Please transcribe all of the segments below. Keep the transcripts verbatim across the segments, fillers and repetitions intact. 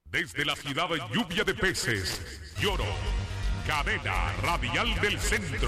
Desde la ciudad de Lluvia de Peces, Lloro, cadena radial del centro.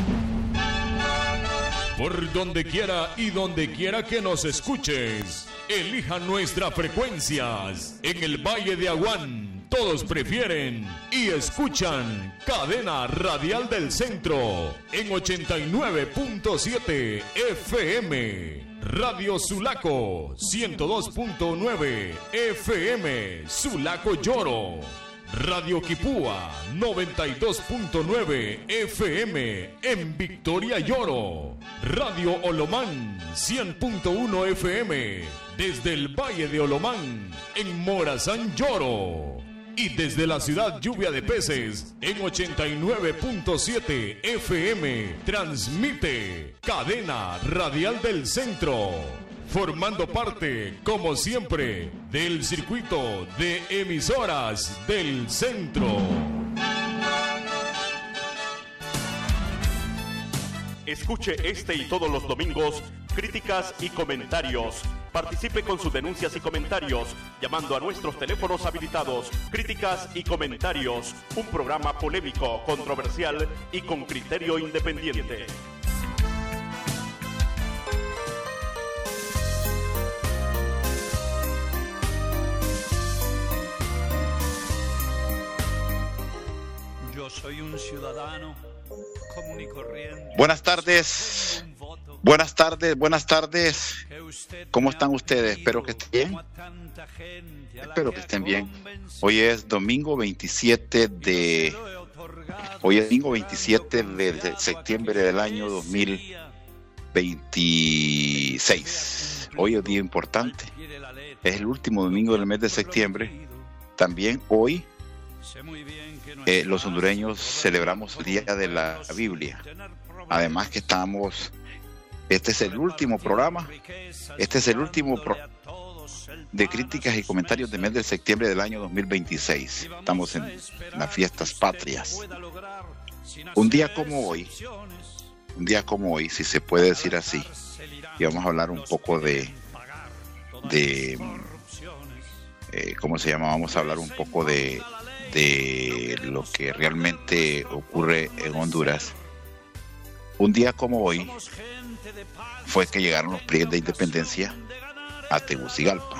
Por donde quiera y donde quiera que nos escuches, elija nuestras frecuencias. En el Valle de Aguán, todos prefieren y escuchan Cadena Radial del Centro en ochenta y nueve punto siete F M. Radio Sulaco, ciento dos punto nueve F M, Sulaco Lloro. Radio Quipúa, noventa y dos punto nueve F M en Victoria Lloro. Radio Olomán, cien punto uno F M desde el Valle de Olomán en Morazán Lloro. Y desde la ciudad Lluvia de Peces en ochenta y nueve punto siete F M transmite Cadena Radial del Centro, formando parte, como siempre, del circuito de emisoras del centro. Escuche este y todos los domingos críticas y comentarios. Participe con sus denuncias y comentarios llamando a nuestros teléfonos habilitados. Críticas y comentarios, un programa polémico, controversial y con criterio independiente. Yo soy un ciudadano común y corriente. Buenas tardes, buenas tardes, buenas tardes. ¿Cómo están ustedes? Espero que estén bien. Espero que estén bien. Hoy es domingo veintisiete de Hoy es domingo veintisiete de septiembre del año dos mil veintiséis. Hoy es un día importante. Es el último domingo del mes de septiembre. También hoy Eh, los hondureños celebramos el Día de la Biblia. Además que estamos, este es el último programa, este es el último pro, de críticas y comentarios de mes de septiembre del año dos mil veintiséis. Estamos en las fiestas patrias. Un día como hoy, un día como hoy, si se puede decir así, y vamos a hablar un poco de, de eh, ¿cómo se llama? Vamos a hablar un poco de de lo que realmente ocurre en Honduras. Un día como hoy fue que llegaron los pliegues de independencia a Tegucigalpa.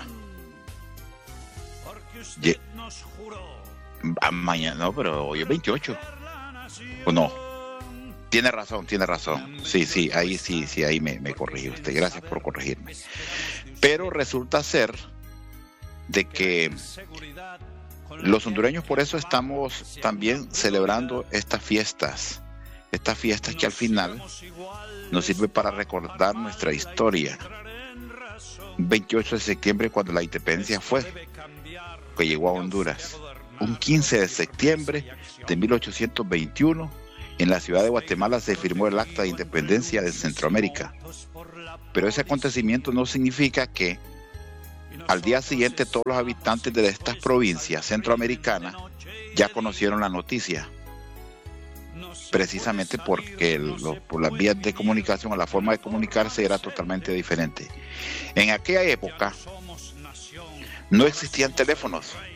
Ye- a mañana, no, pero hoy es veintiocho. ¿O no? Tiene razón, tiene razón. Sí, sí, ahí sí, sí, ahí me, me corrigió usted. Gracias por corregirme. Pero resulta ser de que los hondureños por eso estamos también celebrando estas fiestas, estas fiestas que al final nos sirve para recordar nuestra historia. veintiocho de septiembre, cuando la independencia fue, que llegó a Honduras. Un quince de septiembre de mil ochocientos veintiuno, en la ciudad de Guatemala se firmó el Acta de Independencia de Centroamérica. Pero ese acontecimiento no significa que al día siguiente todos los habitantes de estas provincias centroamericanas ya conocieron la noticia, precisamente porque el, lo, por las vías de comunicación o la forma de comunicarse era totalmente diferente. En aquella época no existían teléfonos,